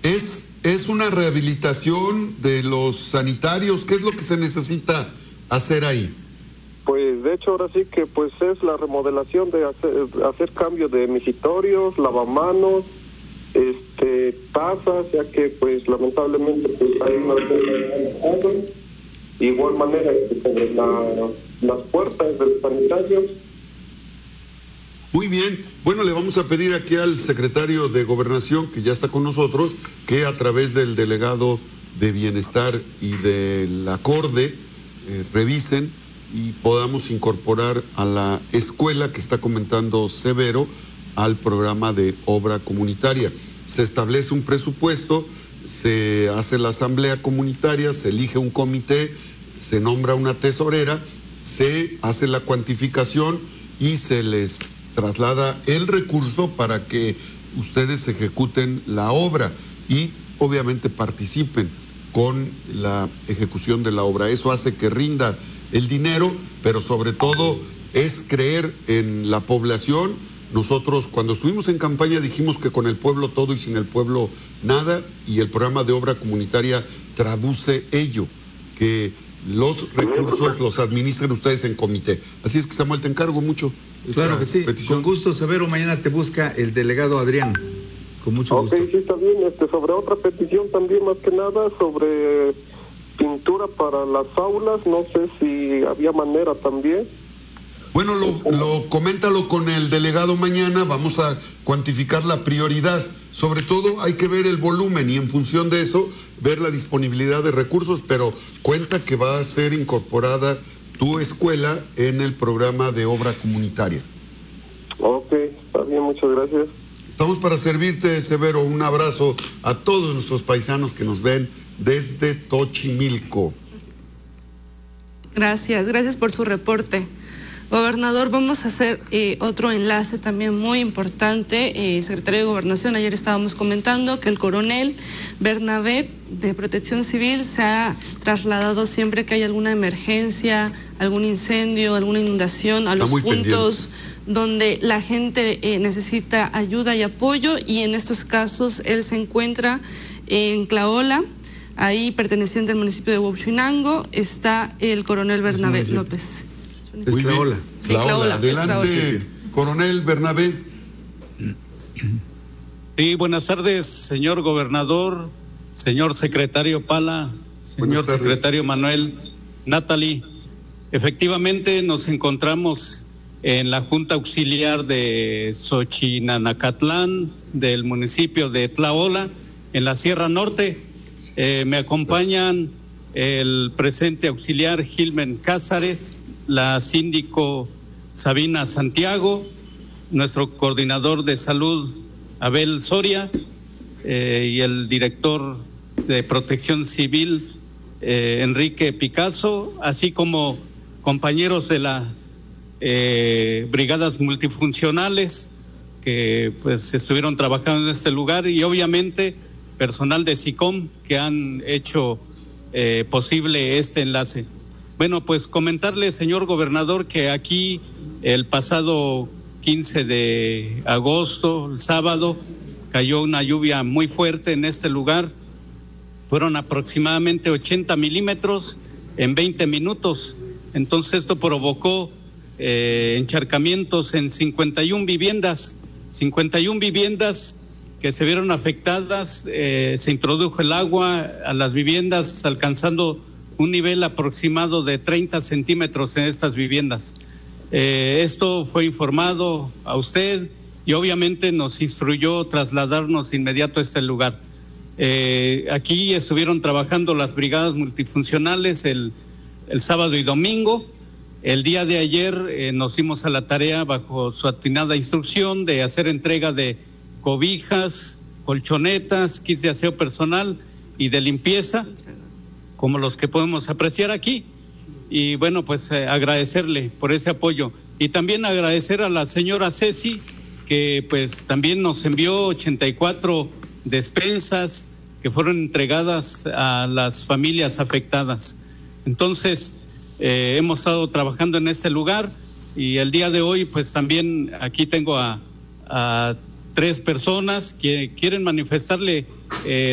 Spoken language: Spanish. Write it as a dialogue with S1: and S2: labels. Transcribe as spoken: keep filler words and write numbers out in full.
S1: ¿Es, es una rehabilitación de los sanitarios? ¿Qué es lo que se necesita hacer ahí?
S2: Pues de hecho ahora sí que pues es la remodelación de hacer, hacer cambio de misitorios, lavamanos, este, tazas, ya que pues lamentablemente pues hay una igual manera que sobre la, las puertas del sanitario.
S1: Muy bien, bueno, le vamos a pedir aquí al secretario de Gobernación, que ya está con nosotros, que a través del delegado de Bienestar y del acorde eh, revisen y podamos incorporar a la escuela que está comentando Severo al programa de obra comunitaria. Se establece un presupuesto, se hace la asamblea comunitaria, se elige un comité, se nombra una tesorera, se hace la cuantificación y se les traslada el recurso para que ustedes ejecuten la obra y obviamente participen con la ejecución de la obra. Eso hace que rinda el dinero, pero sobre todo es creer en la población. Nosotros cuando estuvimos en campaña dijimos que con el pueblo todo y sin el pueblo nada, y el programa de obra comunitaria traduce ello, que los recursos los administran ustedes en comité. Así es que, Samuel, te encargo mucho.
S3: Claro que sí,
S1: petición.
S3: Con gusto, Severo. Mañana te busca el delegado Adrián, con mucho gusto.
S2: Ok, sí, está bien. Este, sobre otra petición también, más que nada, sobre pintura para las aulas, no sé si había manera también.
S1: Bueno, lo, lo coméntalo con el delegado mañana, vamos a cuantificar la prioridad. Sobre todo hay que ver el volumen y en función de eso ver la disponibilidad de recursos, pero cuenta que va a ser incorporada tu escuela en el programa de obra comunitaria.
S2: Ok, está bien, muchas gracias.
S1: Estamos para servirte, Severo. Un abrazo a todos nuestros paisanos que nos ven desde Tochimilco.
S4: Gracias, gracias por su reporte. Gobernador, vamos a hacer eh, otro enlace también muy importante. Eh, secretario de Gobernación, ayer estábamos comentando que el coronel Bernabé de Protección Civil se ha trasladado siempre que hay alguna emergencia, algún incendio, alguna inundación, a los puntos pendiente. donde la gente eh, necesita ayuda y apoyo, y en estos casos él se encuentra en Tlaola, ahí perteneciente al municipio de Huauchinango, está el coronel Bernabé López.
S3: Es Tlaola.
S4: Sí, Tlaola.
S1: Adelante, coronel Bernabé.
S5: Sí, buenas tardes, señor gobernador, señor secretario Pala, señor secretario Manuel, Natalie. Efectivamente nos encontramos en la Junta Auxiliar de Xochinanacatlán, del municipio de Tlaola, en la Sierra Norte. Eh, me acompañan el presente auxiliar Gilmen Cázares, la síndico Sabina Santiago, nuestro coordinador de salud Abel Soria eh, y el director de Protección Civil eh, Enrique Picasso, así como compañeros de las eh, brigadas multifuncionales que pues estuvieron trabajando en este lugar, y obviamente personal de SICOM que han hecho eh, posible este enlace. Bueno, pues comentarle, señor gobernador, que aquí el pasado quince de agosto, el sábado, cayó una lluvia muy fuerte en este lugar. Fueron aproximadamente ochenta milímetros en veinte minutos. Entonces esto provocó eh, encharcamientos en cincuenta y una viviendas, cincuenta y una viviendas que se vieron afectadas. Eh, se introdujo el agua a las viviendas, alcanzando un nivel aproximado de treinta centímetros en estas viviendas. Eh, esto fue informado a usted y obviamente nos instruyó trasladarnos inmediato a este lugar. Eh, aquí estuvieron trabajando las brigadas multifuncionales el, el sábado y domingo. El día de ayer eh, nos dimos a la tarea, bajo su atinada instrucción, de hacer entrega de cobijas, colchonetas, kits de aseo personal y de limpieza, como los que podemos apreciar aquí. Y bueno, pues eh, agradecerle por ese apoyo, y también agradecer a la señora Ceci, que pues también nos envió ochenta y cuatro despensas que fueron entregadas a las familias afectadas. Entonces eh, hemos estado trabajando en este lugar, y el día de hoy pues también aquí tengo a, a tres personas que quieren manifestarle eh,